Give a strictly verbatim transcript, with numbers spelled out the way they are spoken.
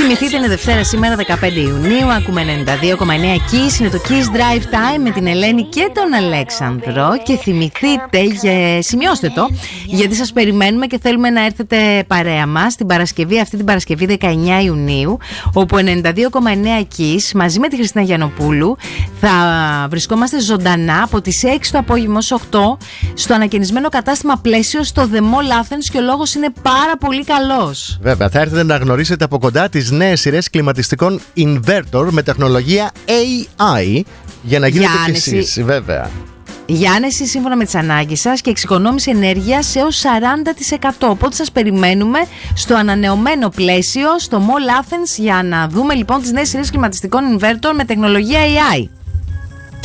Θυμηθείτε, είναι Δευτέρα σήμερα δεκαπέντε Ιουνίου. Ακούμε ενενήντα δύο κόμμα εννέα Kiss. Είναι το Kiss Drive Time με την Ελένη και τον Αλέξανδρο. Και θυμηθείτε, και σημειώστε το, γιατί σας περιμένουμε και θέλουμε να έρθετε παρέα μας την Παρασκευή, αυτή την Παρασκευή δεκαεννέα Ιουνίου, όπου ενενήντα δύο κόμμα εννέα Kiss μαζί με τη Χριστίνα Γιαννοπούλου θα βρισκόμαστε ζωντανά από τις έξι το απόγευμα ως οκτώ στο ανακαινισμένο κατάστημα Πλαίσιο στο The Mall Athens, και ο λόγος είναι πάρα πολύ καλός. Βέβαια, θα έρθετε να γνωρίσετε από κοντά τις νέες σειρές κλιματιστικών Inverter με τεχνολογία έι άι για να γίνετε κι εσείς, βέβαια. Για άνεση σύμφωνα με τις ανάγκες σας και εξοικονόμηση ενέργειας έως σαράντα τοις εκατό. Οπότε σας περιμένουμε στο ανανεωμένο Πλαίσιο στο Mall Athens για να δούμε λοιπόν τις νέες σειρές κλιματιστικών Inverter με τεχνολογία έι άι.